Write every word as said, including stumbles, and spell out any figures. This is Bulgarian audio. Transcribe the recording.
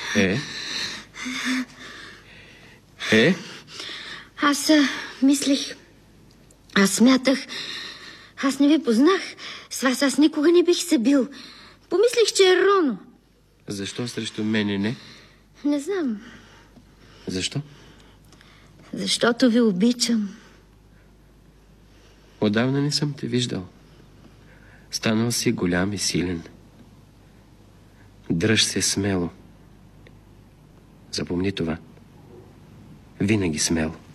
Е? Е? Аз а, мислих... Аз смятах... Аз не ви познах. С вас аз никога не бих се бил. Помислих, че е Роно. Защо срещу мене не? Не знам. Защо? Защото ви обичам. Отдавна не съм те виждал. Станал си голям и силен. Дръж се смело. Запомни това. Винаги смело.